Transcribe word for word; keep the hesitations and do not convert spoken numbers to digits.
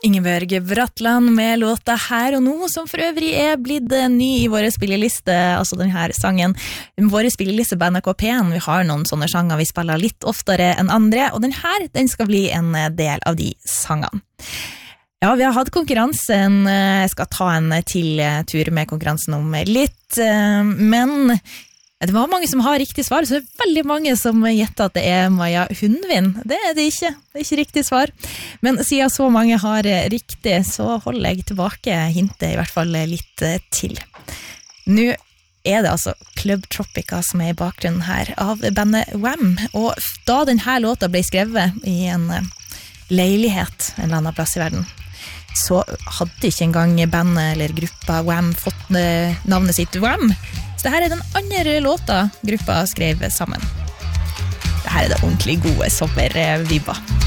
Ingeborg Bratland med låta Her og Nå, som for øvrig er blitt ny i våre spilleliste, altså denne sangen. Våre spilleliste på N R K P en, vi har noen sånne sanger vi spiller litt oftere enn andre, og den her, den skal bli en del av de sangene. Ja, vi har hatt konkurransen, jeg skal ta en til tur med konkurransen om litt, men det var mange som har riktig svar, så det er veldig mange som gjettet at det er Maja Hundvin. Det er det ikke, det er ikke riktig svar. Men siden så mange har riktig, så holder jeg tilbake hintet i hvert fall litt til. Nå er det altså Club Tropica som er i bakgrunnen her av bandet Wham, og da denne låta ble skrevet i en leilighet en eller annen plass i verden, så hadde ikke engang bandet eller gruppa Wham fått navnet sitt Wham. Så dette er den andre låta gruppa skrev sammen. Dette er det ordentlig gode sommervibber.